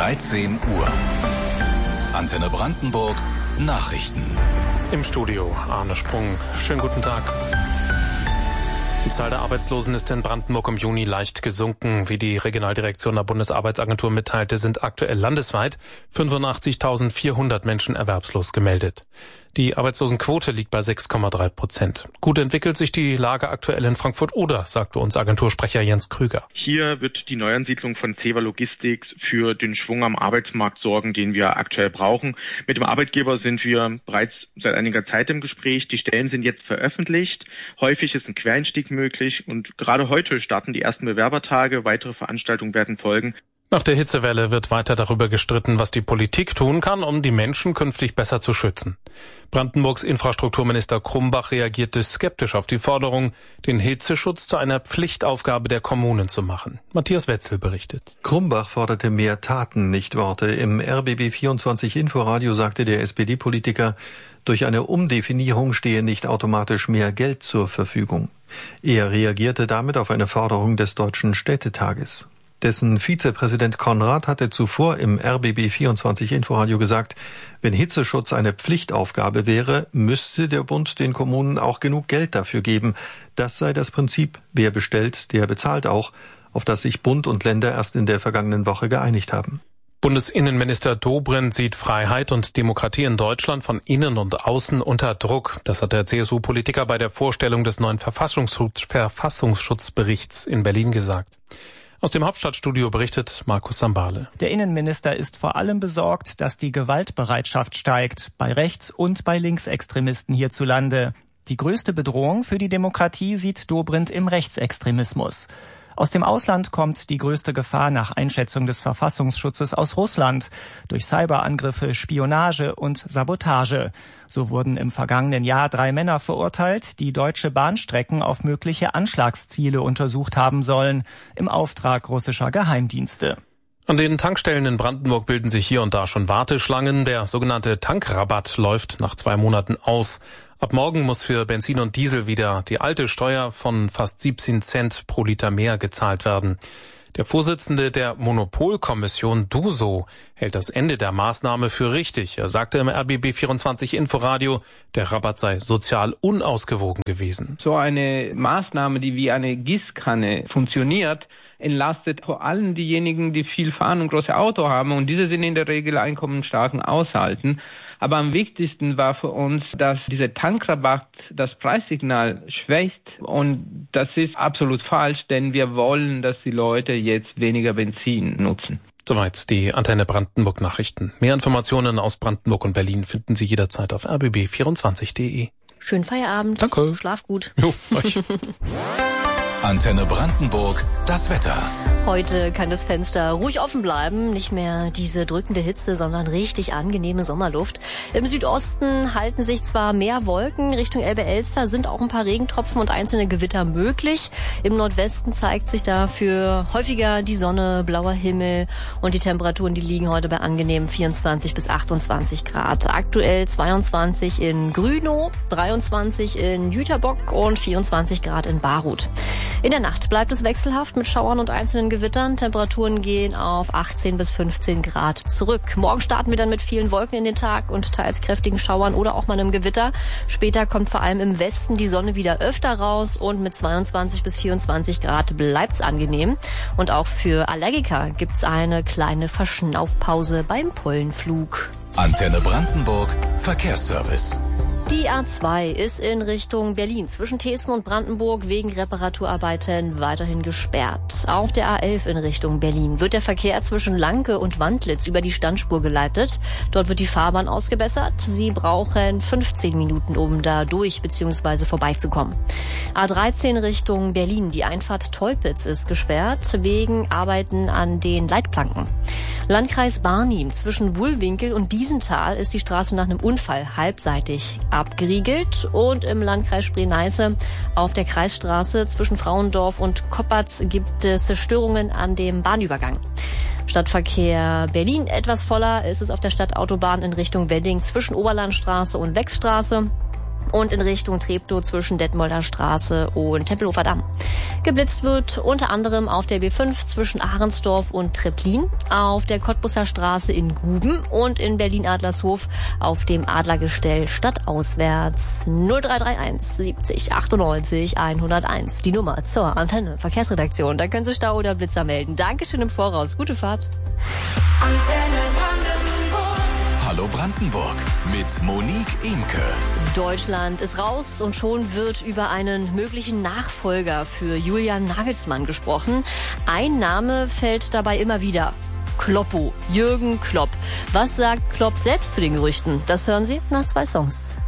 13 Uhr. Antenne Brandenburg, Nachrichten. Im Studio Arne Sprung. Schönen guten Tag. Die Zahl der Arbeitslosen ist in Brandenburg im Juni leicht gesunken. Wie die Regionaldirektion der Bundesarbeitsagentur mitteilte, sind aktuell landesweit 85.400 Menschen erwerbslos gemeldet. Die Arbeitslosenquote liegt bei 6,3%. Gut entwickelt sich die Lage aktuell in Frankfurt-Oder, sagte uns Agentursprecher Jens Krüger. Hier wird die Neuansiedlung von CEWA Logistics für den Schwung am Arbeitsmarkt sorgen, den wir aktuell brauchen. Mit dem Arbeitgeber sind wir bereits seit einiger Zeit im Gespräch. Die Stellen sind jetzt veröffentlicht. Häufig ist ein Quereinstieg möglich und gerade heute starten die ersten Bewerbertage. Weitere Veranstaltungen werden folgen. Nach der Hitzewelle wird weiter darüber gestritten, was die Politik tun kann, um die Menschen künftig besser zu schützen. Brandenburgs Infrastrukturminister Krumbach reagierte skeptisch auf die Forderung, den Hitzeschutz zu einer Pflichtaufgabe der Kommunen zu machen. Matthias Wetzel berichtet. Krumbach forderte mehr Taten, nicht Worte. Im RBB24 Inforadio sagte der SPD-Politiker, durch eine Umdefinierung stehe nicht automatisch mehr Geld zur Verfügung. Er reagierte damit auf eine Forderung des Deutschen Städtetages. Dessen Vizepräsident Konrad hatte zuvor im RBB24 Inforadio gesagt, wenn Hitzeschutz eine Pflichtaufgabe wäre, müsste der Bund den Kommunen auch genug Geld dafür geben. Das sei das Prinzip, wer bestellt, der bezahlt auch, auf das sich Bund und Länder erst in der vergangenen Woche geeinigt haben. Bundesinnenminister Dobrindt sieht Freiheit und Demokratie in Deutschland von innen und außen unter Druck. Das hat der CSU-Politiker bei der Vorstellung des neuen Verfassungsschutzberichts in Berlin gesagt. Aus dem Hauptstadtstudio berichtet Markus Sambale. Der Innenminister ist vor allem besorgt, dass die Gewaltbereitschaft steigt, bei Rechts- und bei Linksextremisten hierzulande. Die größte Bedrohung für die Demokratie sieht Dobrindt im Rechtsextremismus. Aus dem Ausland kommt die größte Gefahr nach Einschätzung des Verfassungsschutzes aus Russland durch Cyberangriffe, Spionage und Sabotage. So wurden im vergangenen Jahr 3 Männer verurteilt, die deutsche Bahnstrecken auf mögliche Anschlagsziele untersucht haben sollen, im Auftrag russischer Geheimdienste. An den Tankstellen in Brandenburg bilden sich hier und da schon Warteschlangen. Der sogenannte Tankrabatt läuft nach 2 Monaten aus. Ab morgen muss für Benzin und Diesel wieder die alte Steuer von fast 17 Cent pro Liter mehr gezahlt werden. Der Vorsitzende der Monopolkommission DUSO hält das Ende der Maßnahme für richtig. Er sagte im RBB24 Inforadio, der Rabatt sei sozial unausgewogen gewesen. So eine Maßnahme, die wie eine Gießkanne funktioniert, entlastet vor allem diejenigen, die viel fahren und große Auto haben, und diese sind in der Regel einkommensstarken Haushalten. Aber am wichtigsten war für uns, dass dieser Tankrabatt das Preissignal schwächt, und das ist absolut falsch, denn wir wollen, dass die Leute jetzt weniger Benzin nutzen. Soweit die Antenne Brandenburg Nachrichten. Mehr Informationen aus Brandenburg und Berlin finden Sie jederzeit auf rbb24.de. Schönen Feierabend. Danke. Schlaf gut. Jo, euch. Antenne Brandenburg, das Wetter. Heute kann das Fenster ruhig offen bleiben. Nicht mehr diese drückende Hitze, sondern richtig angenehme Sommerluft. Im Südosten halten sich zwar mehr Wolken. Richtung Elbe-Elster sind auch ein paar Regentropfen und einzelne Gewitter möglich. Im Nordwesten zeigt sich dafür häufiger die Sonne, blauer Himmel. Und die Temperaturen, die liegen heute bei angenehmen 24 bis 28 Grad. Aktuell 22 in Grünow, 23 in Jüterbock und 24 Grad in Barut. In der Nacht bleibt es wechselhaft mit Schauern und einzelnen Gewittern. Temperaturen gehen auf 18 bis 15 Grad zurück. Morgen starten wir dann mit vielen Wolken in den Tag und teils kräftigen Schauern oder auch mal einem Gewitter. Später kommt vor allem im Westen die Sonne wieder öfter raus und mit 22 bis 24 Grad bleibt's angenehm. Und auch für Allergiker gibt's eine kleine Verschnaufpause beim Pollenflug. Antenne Brandenburg, Verkehrsservice. Die A2 ist in Richtung Berlin zwischen Teesten und Brandenburg wegen Reparaturarbeiten weiterhin gesperrt. Auf der A11 in Richtung Berlin wird der Verkehr zwischen Lanke und Wandlitz über die Standspur geleitet. Dort wird die Fahrbahn ausgebessert. Sie brauchen 15 Minuten, um da durch bzw. vorbeizukommen. A13 Richtung Berlin. Die Einfahrt Teupitz ist gesperrt wegen Arbeiten an den Leitplanken. Landkreis Barnim zwischen Wuhlwinkel und Biesenthal ist die Straße nach einem Unfall halbseitig abgeriegelt, und im Landkreis Spree-Neiße auf der Kreisstraße zwischen Frauendorf und Koppertz gibt es Störungen an dem Bahnübergang. Stadtverkehr Berlin etwas voller ist es auf der Stadtautobahn in Richtung Wedding zwischen Oberlandstraße und Wechsstraße. und in Richtung Treptow zwischen Detmolder Straße und Tempelhofer Damm. Geblitzt wird unter anderem auf der B5 zwischen Ahrensdorf und Treplin, auf der Cottbusser Straße in Guben und in Berlin-Adlershof auf dem Adlergestell stadtauswärts. 0331 70 98 101, die Nummer zur Antenne Verkehrsredaktion. Da können Sie Stau oder Blitzer melden. Dankeschön im Voraus. Gute Fahrt. Hallo Brandenburg mit Monique Imke. Deutschland ist raus und schon wird über einen möglichen Nachfolger für Julian Nagelsmann gesprochen. Ein Name fällt dabei immer wieder. Kloppo, Jürgen Klopp. Was sagt Klopp selbst zu den Gerüchten? Das hören Sie nach 2 Songs.